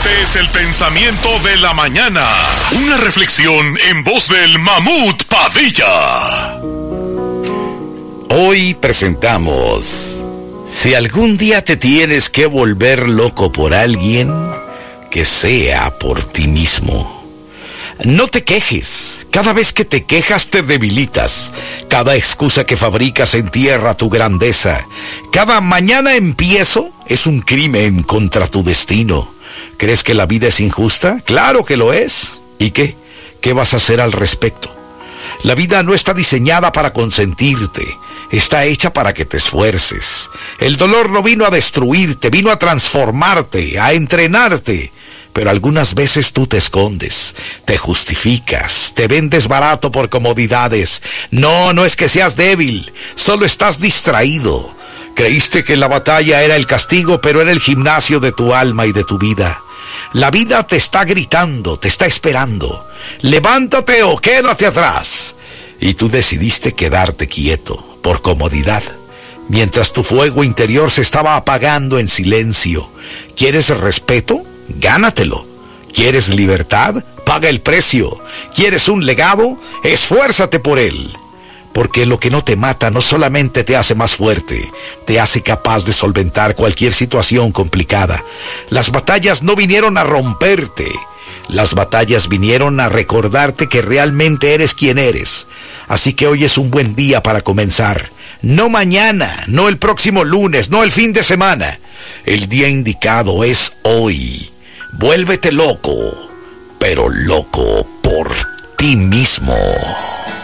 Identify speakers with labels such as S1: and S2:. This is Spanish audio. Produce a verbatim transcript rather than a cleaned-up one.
S1: Este es el pensamiento de la mañana. Una reflexión en voz del Mamut Padilla.
S2: Hoy presentamos: si algún día te tienes que volver loco por alguien, que sea por ti mismo. No te quejes. Cada vez que te quejas te debilitas. Cada excusa que fabricas entierra tu grandeza. Cada mañana empiezo es un crimen contra tu destino. ¿Crees que la vida es injusta? Claro que lo es. ¿Y qué? ¿Qué vas a hacer al respecto? La vida no está diseñada para consentirte. Está hecha para que te esfuerces. El dolor no vino a destruirte, vino a transformarte, a entrenarte. Pero algunas veces tú te escondes, te justificas, te vendes barato por comodidades. No, no es que seas débil, solo estás distraído. Creíste que la batalla era el castigo, pero era el gimnasio de tu alma y de tu vida. La vida te está gritando, te está esperando. Levántate o quédate atrás. Y tú decidiste quedarte quieto, por comodidad, mientras tu fuego interior se estaba apagando en silencio. ¿Quieres respeto? Gánatelo. ¿Quieres libertad? Paga el precio. ¿Quieres un legado? Esfuérzate por él. Porque lo que no te mata no solamente te hace más fuerte, te hace capaz de solventar cualquier situación complicada. Las batallas no vinieron a romperte. Las batallas vinieron a recordarte que realmente eres quien eres. Así que hoy es un buen día para comenzar. No mañana, no el próximo lunes, no el fin de semana. El día indicado es hoy. Vuélvete loco, pero loco por ti mismo.